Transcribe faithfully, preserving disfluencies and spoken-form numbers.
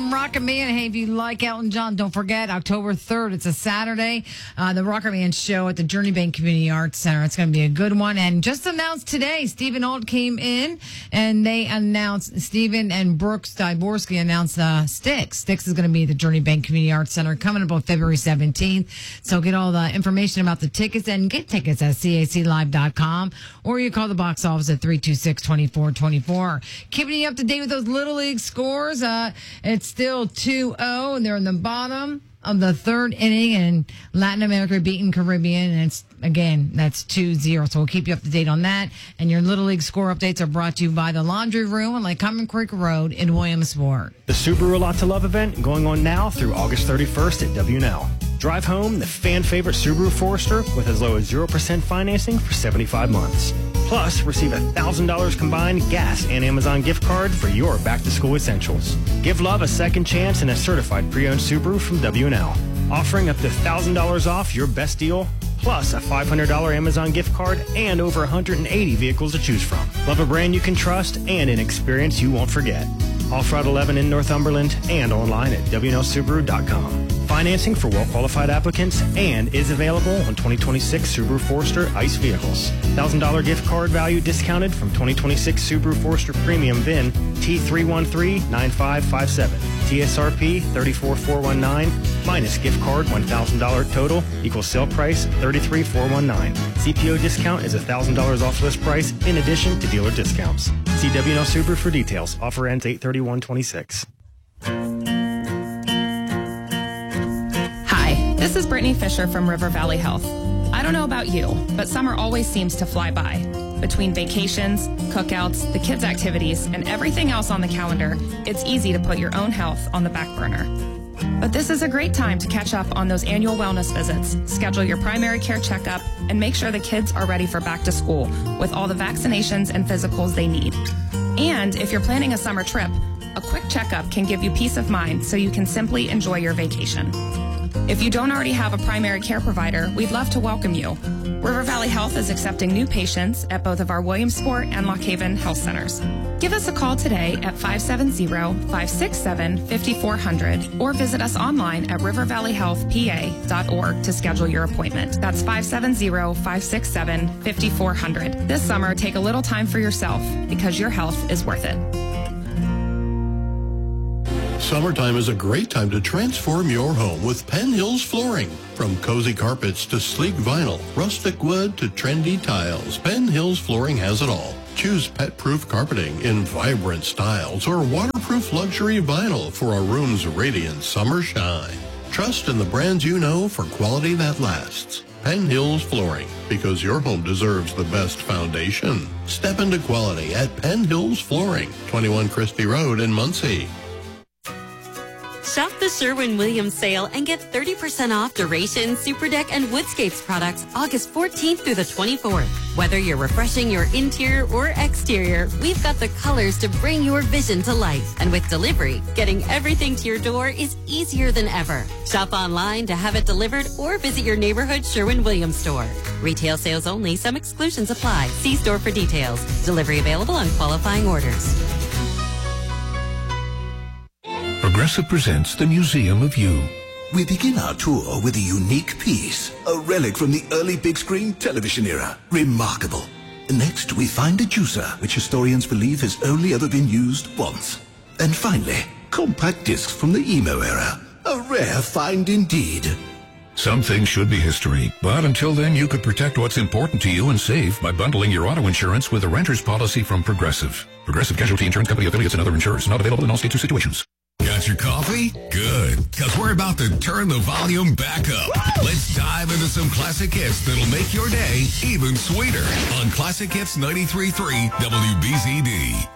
from Rocket Man. Hey, if you like Elton John, don't forget, October third, it's a Saturday, uh, the Rocket Man show at the Journey Bank Community Arts Center. It's going to be a good one. And just announced today, Stephen Ault came in and they announced, Stephen and Brooks Dyborsky announced uh, Styx. Styx is going to be at the Journey Bank Community Arts Center coming up on February seventeenth. So get all the information about the tickets and get tickets at C A C live dot com, or you call the box office at three two six, two four two four. Keeping you up to date with those Little League scores. Uh, it's still two oh, and they're in the bottom of the third inning, and Latin America beating Caribbean, and it's, again, that's two zero. So we'll keep you up to date on that. And your Little League score updates are brought to you by the Laundry Room on Lake Common Creek Road in Williamsport. The Subaru A Lot to Love event going on now through August thirty-first at W and L. Drive home the fan-favorite Subaru Forester with as low as zero percent financing for seventy-five months. Plus, receive a one thousand dollars combined gas and Amazon gift card for your back-to-school essentials. Give love a second chance in a certified pre-owned Subaru from W and L. Offering up to one thousand dollars off your best deal, plus a five hundred dollars Amazon gift card and over one hundred eighty vehicles to choose from. Love a brand you can trust and an experience you won't forget. Off Route eleven in Northumberland and online at W N L Subaru dot com. Financing for well-qualified applicants and is available on twenty twenty-six Subaru Forester ICE vehicles. one thousand dollars gift card value discounted from twenty twenty-six Subaru Forester Premium V I N T three one three nine five five seven. T S R P three four four one nine minus gift card one thousand dollars total equals sale price thirty-three thousand four hundred nineteen. C P O discount is one thousand dollars off list price in addition to dealer discounts. See W and L Subaru for details. Offer ends eight thirty-one twenty-six. This is Brittany Fisher from River Valley Health. I don't know about you, but summer always seems to fly by. Between vacations, cookouts, the kids' activities, and everything else on the calendar, it's easy to put your own health on the back burner. But this is a great time to catch up on those annual wellness visits, schedule your primary care checkup, and make sure the kids are ready for back to school with all the vaccinations and physicals they need. And if you're planning a summer trip, a quick checkup can give you peace of mind so you can simply enjoy your vacation. If you don't already have a primary care provider, we'd love to welcome you. River Valley Health is accepting new patients at both of our Williamsport and Lock Haven health centers. Give us a call today at five seven zero, five six seven, five four zero zero or visit us online at river valley health p a dot org to schedule your appointment. That's five seven zero, five six seven, five four zero zero. This summer, take a little time for yourself because your health is worth it. Summertime is a great time to transform your home with Penn Hills Flooring. From cozy carpets to sleek vinyl, rustic wood to trendy tiles, Penn Hills Flooring has it all. Choose pet-proof carpeting in vibrant styles or waterproof luxury vinyl for a room's radiant summer shine. Trust in the brands you know for quality that lasts. Penn Hills Flooring, because your home deserves the best foundation. Step into quality at Penn Hills Flooring, twenty-one Christie Road in Muncie. Shop the Sherwin-Williams sale and get thirty percent off Duration, Superdeck, and Woodscapes products August fourteenth through the twenty-fourth. Whether you're refreshing your interior or exterior, we've got the colors to bring your vision to life. And with delivery, getting everything to your door is easier than ever. Shop online to have it delivered or visit your neighborhood Sherwin-Williams store. Retail sales only. Some exclusions apply. See store for details. Delivery available on qualifying orders. Progressive presents the Museum of You. We begin our tour with a unique piece, a relic from the early big screen television era. Remarkable. Next, we find a juicer, which historians believe has only ever been used once. And finally, compact discs from the emo era. A rare find indeed. Some things should be history, but until then you could protect what's important to you and save by bundling your auto insurance with a renter's policy from Progressive. Progressive Casualty Insurance Company affiliates and other insurers. Not available in all states or situations. Got your coffee? Good, because we're about to turn the volume back up. Let's dive into some classic hits that'll make your day even sweeter on Classic Hits ninety-three point three W B Z D.